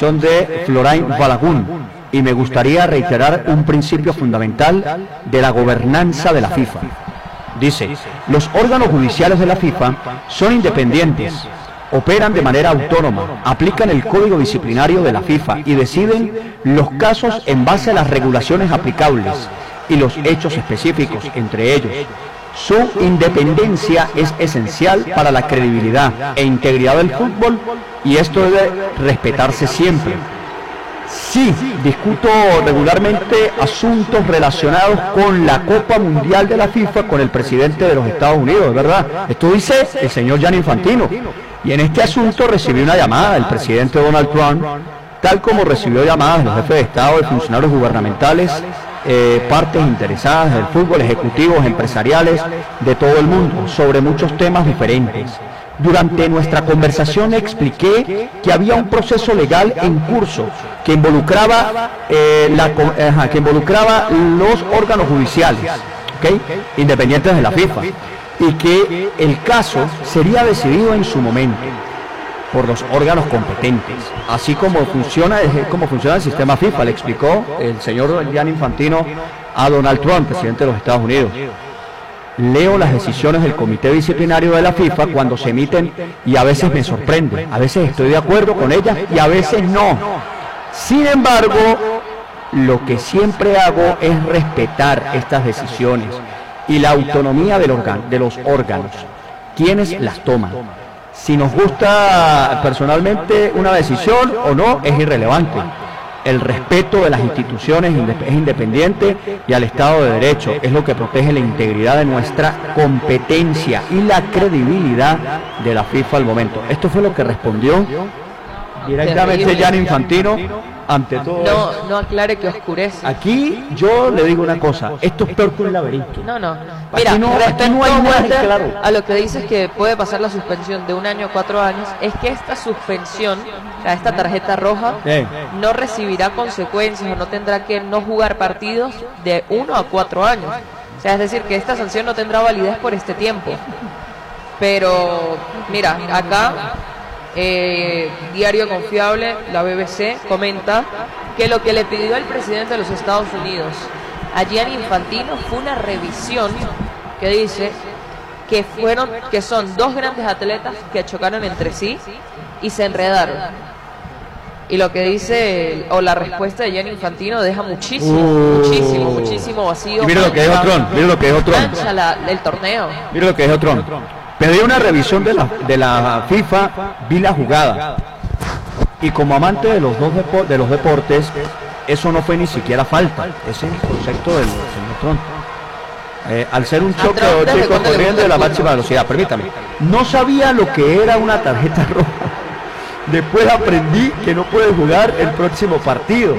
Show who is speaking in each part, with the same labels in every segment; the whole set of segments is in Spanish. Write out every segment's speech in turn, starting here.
Speaker 1: intervención de Florent Balagun y me gustaría reiterar un principio fundamental de la gobernanza de la FIFA. Dice, los órganos judiciales de la FIFA son independientes, operan de manera autónoma, aplican el código disciplinario de la FIFA y deciden los casos en base a las regulaciones aplicables y los hechos específicos entre ellos. Su independencia es esencial para la credibilidad e integridad del fútbol y esto debe respetarse siempre. Sí, discuto regularmente asuntos relacionados con la Copa Mundial de la FIFA con el presidente de los Estados Unidos, ¿verdad? Esto dice el señor Gianni Infantino. Y en este asunto recibí una llamada del presidente Donald Trump, tal como recibió llamadas de los jefes de Estado, de funcionarios gubernamentales, partes interesadas del fútbol, ejecutivos, empresariales, de todo el mundo, sobre muchos temas diferentes. Durante nuestra conversación expliqué que había un proceso legal en curso que involucraba, los órganos judiciales, ¿okay?, independientes de la FIFA, y que el caso sería decidido en su momento por los órganos competentes, así como funciona el sistema FIFA, le explicó el señor Gianni Infantino a Donald Trump, presidente de los Estados Unidos. Leo las decisiones del comité disciplinario de la FIFA cuando se emiten y a veces me sorprende, a veces estoy de acuerdo con ellas y a veces no. Sin embargo, lo que siempre hago es respetar estas decisiones y la autonomía de los órganos, quienes las toman. Si nos gusta personalmente una decisión o no es irrelevante. El respeto de las instituciones es independiente y al Estado de Derecho es lo que protege la integridad de nuestra competencia y la credibilidad de la FIFA al momento. Esto fue lo que respondió directamente Gianni Infantino ante todo.
Speaker 2: No aclare que oscurece.
Speaker 1: Aquí yo le digo una cosa, esto es peor que un laberinto.
Speaker 2: No. Mira,
Speaker 1: aquí no hay nada claro.
Speaker 2: A lo que dices que puede pasar la suspensión de 1 año a 4 años, es que esta suspensión, esta tarjeta roja, no recibirá consecuencias o no tendrá que no jugar partidos de 1 a 4 años. O sea, es decir, que esta sanción no tendrá validez por este tiempo. Pero, mira, acá diario confiable, la BBC, comenta que lo que le pidió el presidente de los Estados Unidos a Gianni Infantino fue una revisión que dice que son 2 grandes atletas que chocaron entre sí y se enredaron. Y lo que dice, o la respuesta de Gianni Infantino deja muchísimo vacío.
Speaker 1: Y mira lo que dijo Trump,
Speaker 2: Mancha el torneo.
Speaker 1: Mira lo que dijo Trump. Pedí una revisión de la FIFA, vi la jugada. Y como amante de los deportes, eso no fue ni siquiera falta. Ese es el concepto del señor Trump. Al ser un choque de chicos corriendo de la máxima velocidad, permítame. No sabía lo que era una tarjeta roja. Después aprendí que no puede jugar el próximo partido.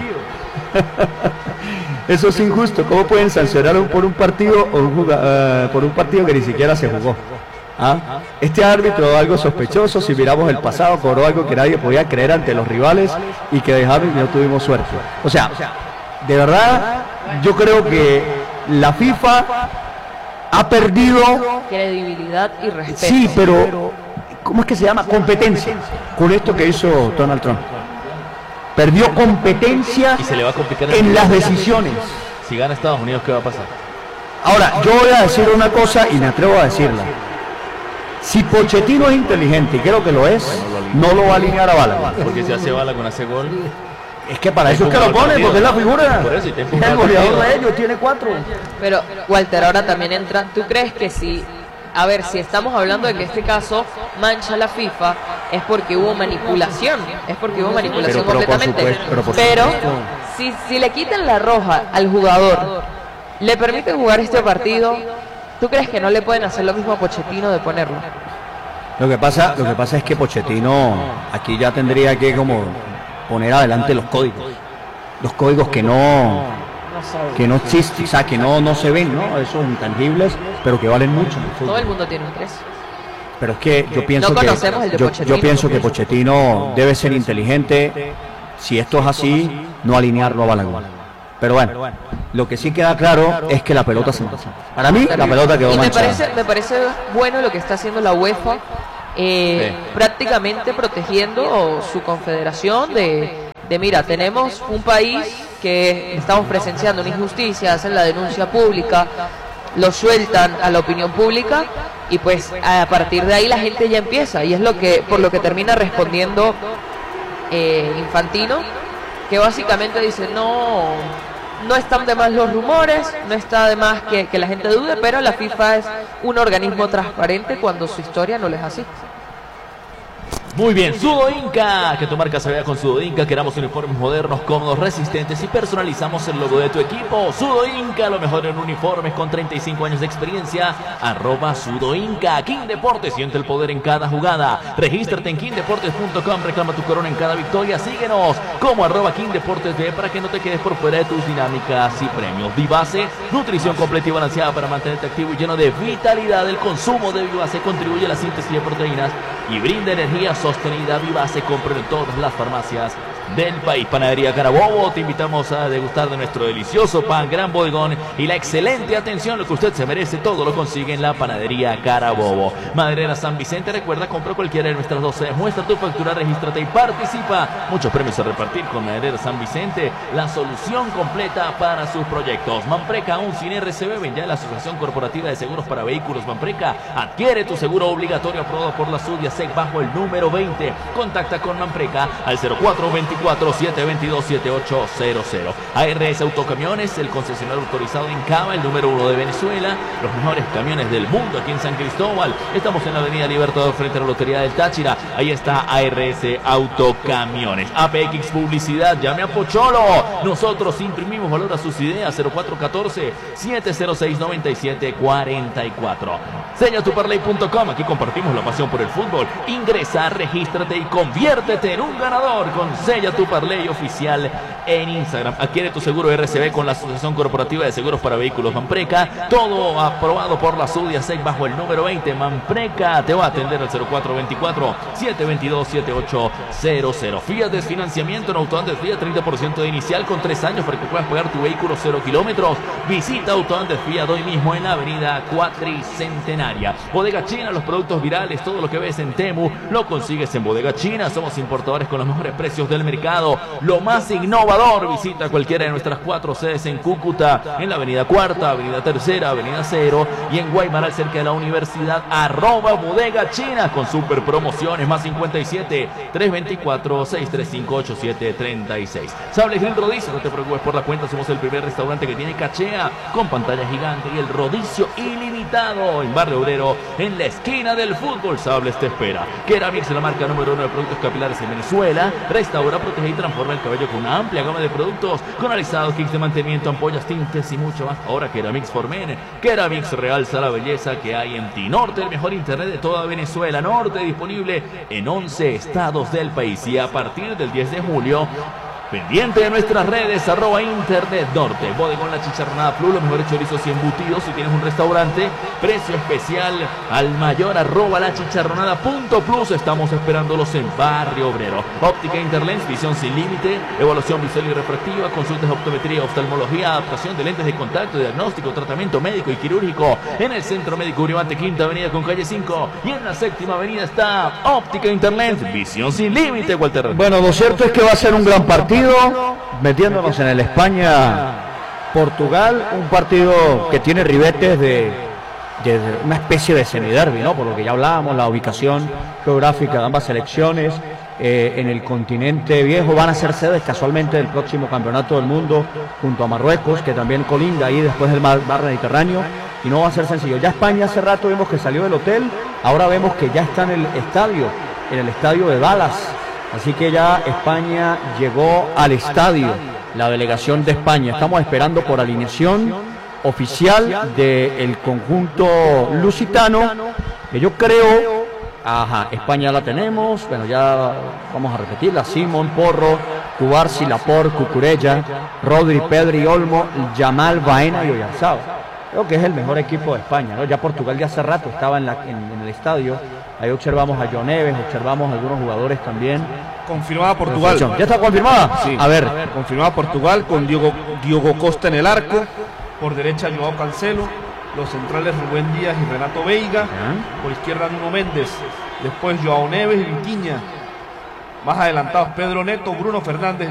Speaker 1: Eso es injusto. ¿Cómo pueden sancionar por un partido por un partido que ni siquiera se jugó? Este árbitro, algo sospechoso, si miramos el pasado, cobró algo que nadie podía creer ante los rivales y que dejaron y no tuvimos suerte. O sea, de verdad, yo creo que la FIFA ha perdido
Speaker 2: credibilidad y respeto.
Speaker 1: Sí, pero ¿cómo es que se llama? Competencia. Con esto que hizo Donald Trump. Perdió competencia
Speaker 3: y se le va a complicar
Speaker 1: en las decisiones.
Speaker 3: Si gana Estados Unidos, ¿qué va a pasar?
Speaker 1: Ahora, yo voy a decir una cosa y me atrevo a decirla. Si Pochettino es inteligente, y creo que lo es, no lo va a alinear a Bala.
Speaker 3: Porque si hace Bala con hace gol.
Speaker 1: Es que para eso es que lo pone, porque es la figura.
Speaker 3: Por eso,
Speaker 1: el goleador de ellos tiene 4.
Speaker 2: Pero, Walter, ahora también entra. ¿Tú crees que si estamos hablando de que este caso mancha la FIFA, es porque hubo manipulación? Es porque hubo manipulación completamente. Pero si le quitan la roja al jugador, le permiten jugar este partido, ¿tú crees que no le pueden hacer lo mismo a Pochettino de ponerlo?
Speaker 1: Lo que pasa es que Pochettino aquí ya tendría que como poner adelante los códigos que no existen, o sea, que no se ven, ¿no? Esos intangibles, pero que valen mucho.
Speaker 2: Todo el mundo tiene un 3.
Speaker 1: Pero es que yo pienso yo pienso que Pochettino debe ser inteligente. Si esto es así, no alinearlo a Balaguer. Pero bueno, lo que sí queda claro es que la pelota se mancha. Para mí, la pelota quedó manchada.
Speaker 2: Me parece bueno lo que está haciendo la UEFA, prácticamente protegiendo su confederación de mira, tenemos un país que estamos presenciando una injusticia, hacen la denuncia pública, lo sueltan a la opinión pública y pues a partir de ahí la gente ya empieza, y es por lo que termina respondiendo Infantino, que básicamente dice no están de más los rumores, no está de más que la gente dude, pero la FIFA es un organismo transparente cuando su historia no les asiste.
Speaker 3: Muy bien, Sudo Inca, que tu marca se vea con Sudo Inca. Queramos uniformes modernos, cómodos, resistentes y personalizamos el logo de tu equipo. Sudo Inca, lo mejor en uniformes con 35 años de experiencia. @Sudo Inca. King Deportes, siente el poder en cada jugada. Regístrate en kingdeportes.com, reclama tu corona en cada victoria. Síguenos como @KingDeportesB para que no te quedes por fuera de tus dinámicas y premios. Vivase, nutrición completa y balanceada para mantenerte activo y lleno de vitalidad. El consumo de Vivase contribuye a la síntesis de proteínas y brinda energía sostenida. Vivase, compra en todas las farmacias del país. Panadería Carabobo, te invitamos a degustar de nuestro delicioso pan, gran bodegón y la excelente atención. Lo que usted se merece, todo lo consigue en la Panadería Carabobo. Maderera San Vicente, recuerda, compra cualquiera de nuestras 12, muestra tu factura, regístrate y participa. Muchos premios a repartir con Maderera San Vicente, la solución completa para sus proyectos. Manpreca, aún sin RCB, ven ya la Asociación Corporativa de Seguros para Vehículos Manpreca. Adquiere tu seguro obligatorio aprobado por la SUDIASEC bajo el número 20. Contacta con Manpreca al 0424-722-7800. ARS Autocamiones, el concesionario autorizado en Cava, el número 1 de Venezuela. Los mejores camiones del mundo aquí en San Cristóbal. Estamos en la avenida Libertador frente a la Lotería del Táchira. Ahí está ARS Autocamiones. APX Publicidad, llame a Pocholo. Nosotros imprimimos valor a sus ideas. 0414-706-9744. Sellatuparley.com, aquí compartimos la pasión por el fútbol. Ingresa, regístrate y conviértete en un ganador con Sella tu Parley oficial en Instagram. Adquiere tu seguro RCB con la Asociación Corporativa de Seguros para Vehículos Manpreca. Todo aprobado por la SUDIASEC bajo el número 20. Manpreca te va a atender al 0424-722-7800. Fiat Desfinanciamiento en Autoandes Fiat, 30% de inicial con 3 años para que puedas pagar tu vehículo 0 kilómetros. Visita Autoandes Fiat hoy mismo en la avenida Cuatricentenaria. Bodega China, los productos virales, todo lo que ves en Temu lo consigues en Bodega China. Somos importadores con los mejores precios del mercado, lo más innovador. Visita cualquiera de nuestras 4 sedes en Cúcuta, en la avenida Cuarta, avenida Tercera, avenida Cero y en Guaymaral cerca de la universidad. @Bodega China con super promociones, más 57 324 635 8736. Sable Grill Rodicio, no te preocupes por la cuenta, somos el primer restaurante que tiene cachea con pantalla gigante y el rodicio ilimitado en Barrio Obrero, en la esquina del fútbol. Sables te espera. Keramix, la marca número 1 de productos capilares en Venezuela. Restaura, protege y transforma el cabello con una amplia gama de productos con alisados, kits de mantenimiento, ampollas, tintes y mucho más. Ahora Keramix for Men. Keramix realza la belleza que hay en ti. Norte, el mejor internet de toda Venezuela. Norte, disponible en 11 estados del país y a partir del 10 de julio pendiente de nuestras redes, @Internet Norte. Bodegón La Chicharronada Plus, los mejores chorizos y embutidos. Si tienes un restaurante, precio especial al mayor, @lachicharronada.plus. Estamos esperándolos en Barrio Obrero. Óptica Interlens, visión sin límite, evaluación visual y refractiva, consultas de optometría, oftalmología, adaptación de lentes de contacto, diagnóstico, tratamiento médico y quirúrgico. En el Centro Médico Uribante, Quinta Avenida con calle 5. Y en la Séptima Avenida está Óptica Interlens, visión sin límite, Walter.
Speaker 1: Bueno, lo cierto es que va a ser un gran partido, metiéndonos en el España-Portugal, un partido que tiene ribetes de una especie de semiderbi, ¿no? Por lo que ya hablábamos, la ubicación geográfica de ambas selecciones en el continente viejo. Van a ser sedes casualmente del próximo campeonato del mundo junto a Marruecos, que también colinda ahí después del mar Mediterráneo, y no va a ser sencillo. Ya España hace rato vimos que salió del hotel, ahora vemos que ya está en el estadio de Dallas. Así que ya España llegó al estadio, la delegación de España. Estamos esperando por alineación oficial del conjunto lusitano, que yo creo, España la tenemos, bueno, ya vamos a repetirla: Simón, Porro, Cubarsi, Laporte, Cucurella, Rodri, Pedri, Olmo, Yamal, Baena y Oyarzabal. Creo que es el mejor equipo de España, ¿no? Ya Portugal de hace rato estaba en el estadio. Ahí observamos a John Neves, observamos a algunos jugadores también.
Speaker 4: Confirmada Portugal.
Speaker 1: ¿Ya está confirmada?
Speaker 4: Sí.
Speaker 1: A ver.
Speaker 4: Confirmada Portugal con Diogo Costa en el arco. Por derecha Joao Cancelo. Los centrales Rubén Díaz y Renato Veiga. Por izquierda Nuno Méndez. Después Joao Neves y Vitinha. Más adelantados Pedro Neto, Bruno Fernández.